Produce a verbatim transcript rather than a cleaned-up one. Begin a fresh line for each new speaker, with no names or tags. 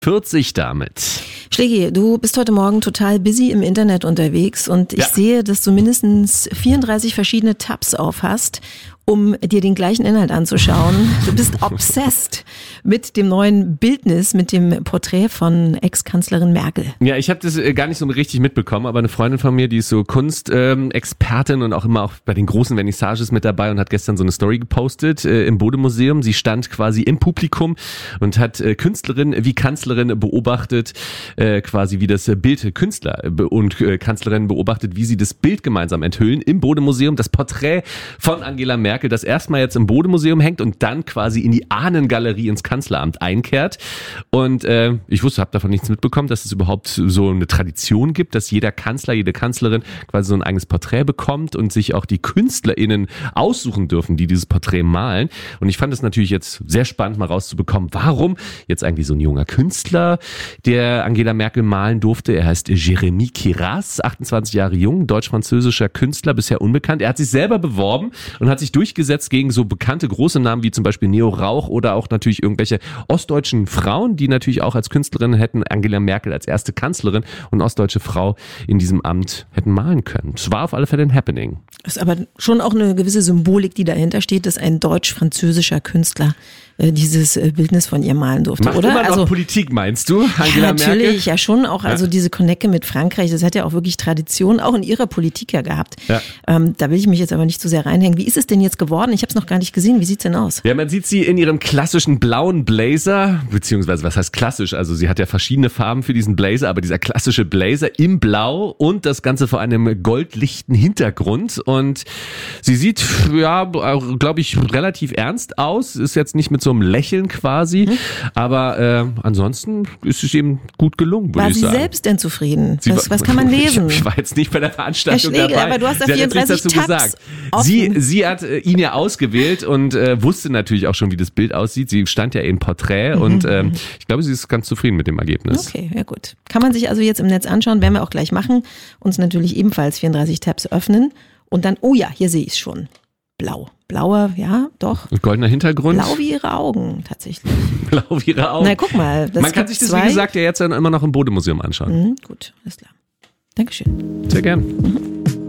vierzig damit.
Schlägi, du bist heute Morgen total busy im Internet unterwegs und ich ja. sehe, dass du mindestens vierunddreißig verschiedene Tabs auf hast, um dir den gleichen Inhalt anzuschauen. Du bist obsessed mit dem neuen Bildnis, mit dem Porträt von Ex-Kanzlerin Merkel.
Ja, ich habe das gar nicht so richtig mitbekommen, aber eine Freundin von mir, die ist so Kunstexpertin ähm, und auch immer auch bei den großen Vernissages mit dabei und hat gestern so eine Story gepostet äh, im Bode-Museum. Sie stand quasi im Publikum und hat äh, Künstlerin wie Kanzlerin beobachtet, äh, quasi wie das Bild Künstler und äh, Kanzlerin beobachtet, wie sie das Bild gemeinsam enthüllen im Bode-Museum. Das Porträt von Angela Merkel, das erstmal jetzt im Bode-Museum hängt und dann quasi in die Ahnengalerie ins Kanzleramt einkehrt. Und äh, ich wusste, habe davon nichts mitbekommen, dass es überhaupt so eine Tradition gibt, dass jeder Kanzler, jede Kanzlerin quasi so ein eigenes Porträt bekommt und sich auch die KünstlerInnen aussuchen dürfen, die dieses Porträt malen. Und ich fand es natürlich jetzt sehr spannend, mal rauszubekommen, warum jetzt eigentlich so ein junger Künstler, der Angela Merkel malen durfte. Er heißt Jérémy Kiras, achtundzwanzig Jahre jung, deutsch-französischer Künstler, bisher unbekannt. Er hat sich selber beworben und hat sich durchgesetzt gegen so bekannte große Namen wie zum Beispiel Neo Rauch oder auch natürlich irgendwelche ostdeutschen Frauen, die natürlich auch als Künstlerin hätten Angela Merkel als erste Kanzlerin und ostdeutsche Frau in diesem Amt hätten malen können. Es war auf alle Fälle ein Happening.
Das ist aber schon auch eine gewisse Symbolik, die dahinter steht, dass ein deutsch-französischer Künstler äh, dieses äh, Bildnis von ihr malen durfte,
Macht
oder?
Immer noch
also
Politik, meinst du, Angela
ja, natürlich,
Merkel?
ja schon auch, also
ja.
diese Konecke mit Frankreich, das hat ja auch wirklich Tradition, auch in ihrer Politik ja gehabt.
Ja.
Ähm, da will ich mich jetzt aber nicht zu sehr reinhängen. Wie ist es denn jetzt geworden? Ich habe es noch gar nicht gesehen. Wie sieht's denn aus?
Ja, man sieht sie in ihrem klassischen blauen Blazer, beziehungsweise was heißt klassisch? Also sie hat ja verschiedene Farben für diesen Blazer, aber dieser klassische Blazer im Blau und das Ganze vor einem goldlichten Hintergrund. Und sie sieht, ja, glaube ich, relativ ernst aus. Ist jetzt nicht mit so einem Lächeln quasi, mhm. aber äh, ansonsten ist es eben gut gelungen, würde ich sagen.
War sie selbst denn zufrieden?
Sie
was,
war,
was kann man lesen?
Ich, ich war jetzt nicht bei der Veranstaltung
Herr Schlegel,
dabei.
aber du hast da
sie
vierunddreißig
hat jetzt nichts dazu
Tabs
gesagt. Sie, sie hat äh, ihn ja ausgewählt und äh, wusste natürlich auch schon, wie das Bild aussieht. Sie stand ja in Porträt mhm. und ähm, ich glaube, sie ist ganz zufrieden mit dem Ergebnis.
Okay, ja gut. Kann man sich also jetzt im Netz anschauen, werden wir auch gleich machen. Uns natürlich ebenfalls vierunddreißig Tabs öffnen und dann, oh ja, hier sehe ich es schon. Blau. Blauer, ja, doch.
Und goldener Hintergrund.
Blau wie ihre Augen, tatsächlich.
Blau wie ihre Augen.
Na, guck mal. Das
man kann sich das,
zwei.
wie gesagt, ja jetzt dann immer noch im Bode-Museum anschauen.
Mhm, gut, alles klar. Dankeschön.
Sehr gern. Mhm.